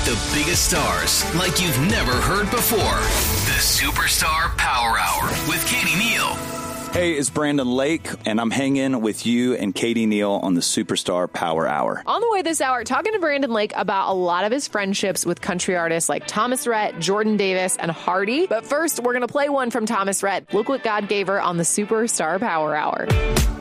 the biggest stars like you've never heard before. The Superstar Power Hour with Katie Neal. Hey, it's Brandon Lake, and I'm hanging with you and Katie Neal on the Superstar Power Hour. On the way this hour, talking to Brandon Lake about a lot of his friendships with country artists like Thomas Rhett, Jordan Davis, and Hardy. But first, we're going to play one from Thomas Rhett. Look what God gave her on the Superstar Power Hour.